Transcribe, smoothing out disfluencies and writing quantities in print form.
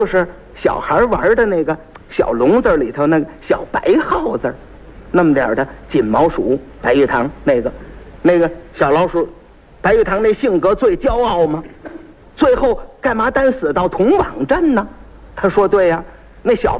就是小孩玩的那个小笼子里头那个小白耗子，那么点的金毛鼠白玉堂那个小老鼠，白玉堂那性格最骄傲吗？最后干嘛单死到铜网镇呢？他说对呀，那小